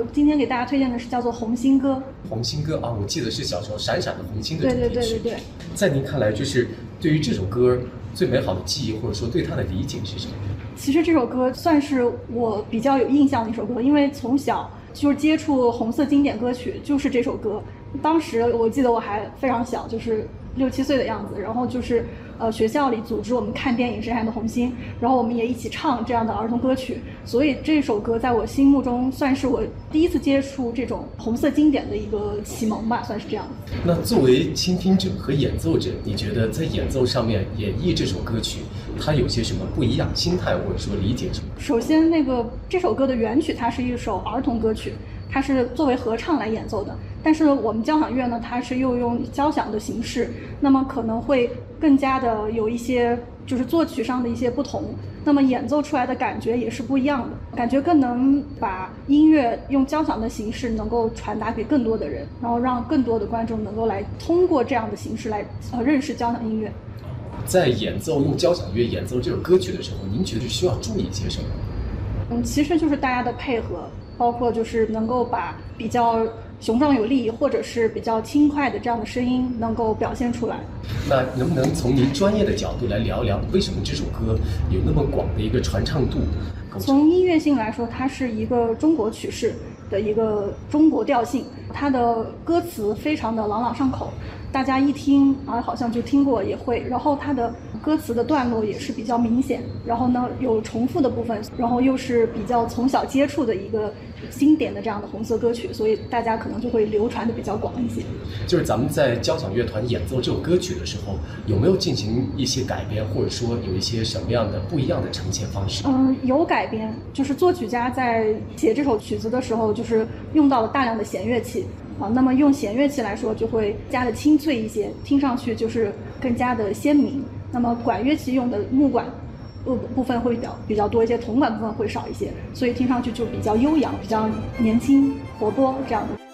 我今天给大家推荐的是叫做《红星歌》。 红星歌啊，我记得是小时候闪闪的红星的主题曲。 对。 在您看来，就是对于这首歌最美好的记忆，或者说对它的理解是什么？ 其实这首歌算是我比较有印象的一首歌，因为从小就是接触红色经典歌曲就是这首歌。当时我记得我还非常小，就是6、7岁的样子，然后就是学校里组织我们看电影《闪闪的红星》，然后我们也一起唱这样的儿童歌曲，所以这首歌在我心目中算是我第一次接触这种红色经典的一个启蒙吧，算是这样。 那作为倾听者和演奏者，你觉得在演奏上面演绎这首歌曲，它有些什么不一样心态或者说理解什么？ 首先这首歌的原曲它是一首儿童歌曲，它是作为合唱来演奏的，但是我们交响乐呢，它是又用交响的形式，那么可能会更加的有一些就是作曲上的一些不同，那么演奏出来的感觉也是不一样的，感觉更能把音乐用交响的形式能够传达给更多的人，然后让更多的观众能够来通过这样的形式来认识交响音乐。 在演奏用交响乐演奏这首歌曲的时候，您觉得需要注意些什么？ 其实就是大家的配合，包括就是能够把比较雄壮有力或者是比较轻快的这样的声音能够表现出来。 那能不能从您专业的角度来聊一聊，为什么这首歌有那么广的一个传唱度？ 从音乐性来说，它是一个中国曲式的一个中国调性，它的歌词非常的朗朗上口，大家一听啊好像就听过也会，然后它的歌词的段落也是比较明显，然后呢有重复的部分，然后又是比较从小接触的一个经典的这样的红色歌曲，所以大家可能就会流传的比较广一些。 就是咱们在交响乐团演奏这首歌曲的时候，有没有进行一些改编，或者说有一些什么样的不一样的呈现方式？ 有改编，就是作曲家在写这首曲子的时候，就是用到了大量的弦乐器啊。那么用弦乐器来说，就会加的清脆一些，听上去就是更加的鲜明。那么管乐器用的木管部分会比较多一些，铜管部分会少一些，所以听上去就比较悠扬，比较年轻活泼这样的。